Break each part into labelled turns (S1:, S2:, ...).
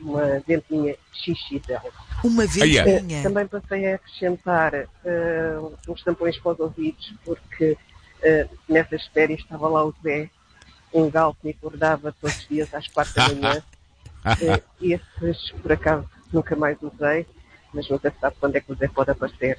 S1: uma ventoinha XXL.
S2: Uma ventoinha?
S1: Também passei a acrescentar uns tampões para os ouvidos, porque nessas férias estava lá o Zé, um galo que me acordava todos os dias às 4 da manhã. Esses, por acaso, nunca mais usei, mas nunca se sabe quando é que o Zé pode aparecer.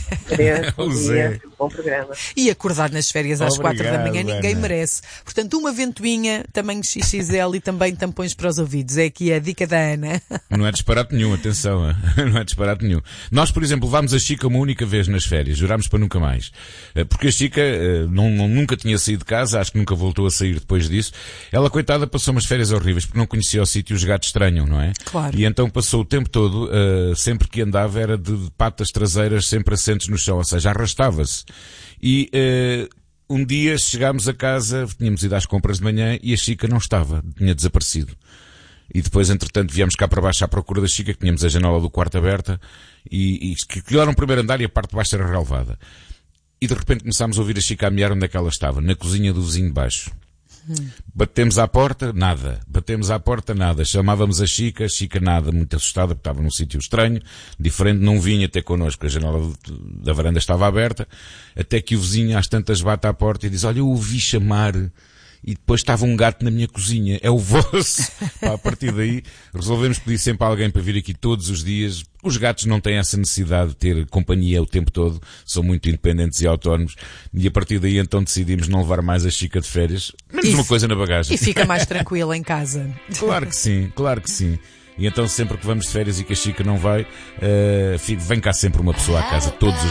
S1: Bom programa.
S2: E acordar nas férias às 4 da manhã ninguém merece. Portanto, uma ventoinha, tamanho XXL e também tampões para os ouvidos. É aqui a dica da Ana.
S3: Não é disparate nenhum, atenção. Não é disparate nenhum. Nós, por exemplo, levámos a Chica uma única vez nas férias. Jurámos para nunca mais. Porque a Chica nunca tinha saído de casa, acho que nunca voltou a sair depois disso. Ela, coitada, passou umas férias horríveis porque não conhecia o sítio e os gatos estranham, não é?
S2: Claro.
S3: E então passou o tempo todo, sempre que andava, era de patas traseiras sempre assentes no chão, ou seja, arrastava-se. E um dia chegámos a casa, tínhamos ido às compras de manhã e a Chica não estava, tinha desaparecido. E depois, entretanto, viemos cá para baixo à procura da Chica, que tínhamos a janela do quarto aberta, e que era um primeiro andar e a parte de baixo era relevada. E de repente começámos a ouvir a Chica a mear onde é que ela estava, na cozinha do vizinho de baixo. Batemos à porta, nada. Batemos à porta, nada. Chamávamos a Chica nada, muito assustada, porque estava num sítio estranho, diferente, não vinha ter connosco. A janela da varanda estava aberta, até que o vizinho às tantas bate à porta e diz: olha, eu ouvi chamar, e depois estava um gato na minha cozinha, é o vosso. Pá, a partir daí resolvemos pedir sempre a alguém para vir aqui todos os dias. Os gatos não têm essa necessidade de ter companhia o tempo todo, são muito independentes e autónomos, e a partir daí então decidimos não levar mais a Chica de férias, menos uma coisa na bagagem.
S2: E fica mais tranquila em casa.
S3: Claro que sim, claro que sim. E então sempre que vamos de férias e que a Chica não vai, vem cá sempre uma pessoa à casa, todos os